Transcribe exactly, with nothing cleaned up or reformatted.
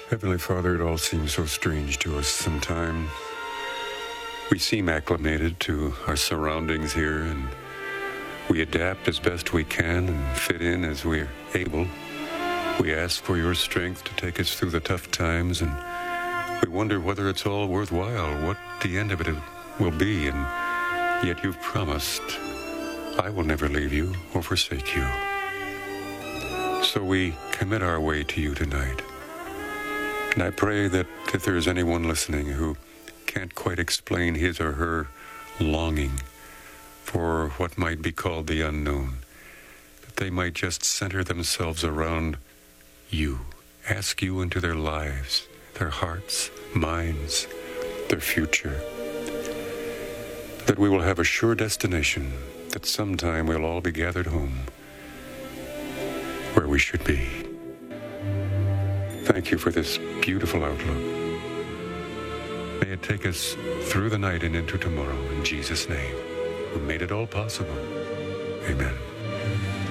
Heavenly Father, it all seems so strange to us sometimes. We seem acclimated to our surroundings here, and we adapt as best we can and fit in as we're able. We ask for your strength to take us through the tough times, and we wonder whether it's all worthwhile, what the end of it will be, and yet you've promised, I will never leave you or forsake you. So we commit our way to you tonight. And I pray that if there is anyone listening who can't quite explain his or her longing for what might be called the unknown, that they might just center themselves around you, ask you into their lives, their hearts, minds, their future, that we will have a sure destination, that sometime we'll all be gathered home where we should be. Thank you for this beautiful outlook. May it take us through the night and into tomorrow, in Jesus' name, who made it all possible. Amen.